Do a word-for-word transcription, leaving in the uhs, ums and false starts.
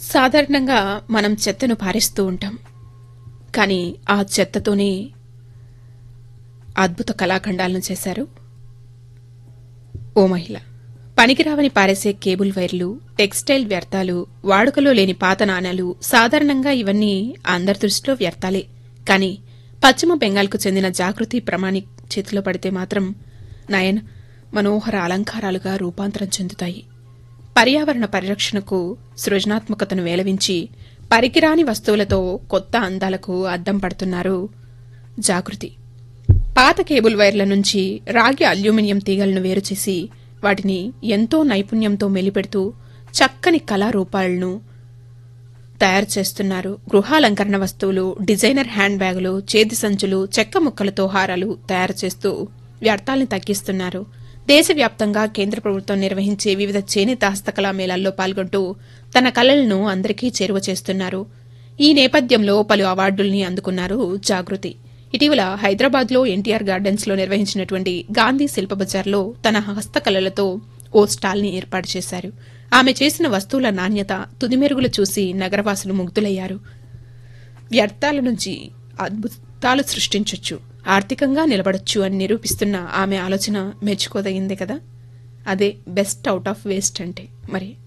సాధారణంగా మనం చెత్తను పారేస్తూ ఉంటాం. కానీ ఆ చెత్తతోనే అద్భుత కళాఖండాలను చేశారు ఓ మహిళ. పనికిరావని పారేసే కేబుల్ వైర్లు, టెక్స్టైల్ వ్యర్థాలు, వాడుకలో లేని పాత నాణాలు, సాధారణంగా ఇవన్నీ అందరి దృష్టిలో వ్యర్థాలే. కానీ పశ్చిమ బెంగాల్కు చెందిన జాగృతి ప్రమాణిక్ చేతిలో పడితే మాత్రం నయన్ మనోహర అలంకారాలుగా రూపాంతరం చెందుతాయి. పర్యావరణ పరిరక్షణకు సృజనాత్మకతను వేలవించి పరికిరాని వస్తువులతో కొత్త అందాలకు అద్దం పడుతున్నారు జాగృతి. పాత కేబుల్ వైర్ల నుంచి రాగి అల్యూమినియం తీగలను వేరుచేసి వాటిని ఎంతో నైపుణ్యంతో మెలిపెడుతూ చక్కని కళారూపాలను తయారు చేస్తున్నారు. గృహాలంకరణ వస్తువులు, డిజైనర్ హ్యాండ్ బ్యాగులు, చేతి సంచులు, చెక్క ముక్కలతో హారాలు తయారు చేస్తూ వ్యర్థాల్ని తగ్గిస్తున్నారు. దేశవ్యాప్తంగా కేంద్ర ప్రభుత్వం నిర్వహించే వివిధ చేనేత హస్తకళా మేళాల్లో పాల్గొంటూ తన కళలను అందరికీ చేరువ చేస్తున్నారు. ఈ నేపథ్యంలో పలు అవార్డుల్ని అందుకున్నారు జాగృతి. ఇటీవల హైదరాబాద్లో ఎన్టీఆర్ గార్డెన్స్ లో నిర్వహించినటువంటి గాంధీ శిల్ప బజార్లో తన హస్తకళలతో ఓ స్టాల్ని ఏర్పాటు చేశారు. ఆమె చేసిన వస్తువుల నాణ్యత, తుదిమెరుగులు చూసి నగరవాసులు ముగ్ధులయ్యారు. వ్యర్థాల నుంచి అద్భుతాలు సృష్టించొచ్చు, ఆర్థికంగా నిలబడొచ్చు అని నిరూపిస్తున్న ఆమె ఆలోచన మెచ్చుకోదగిందే కదా. అదే బెస్ట్ అవుట్ ఆఫ్ వేస్ట్ అంటే. మరి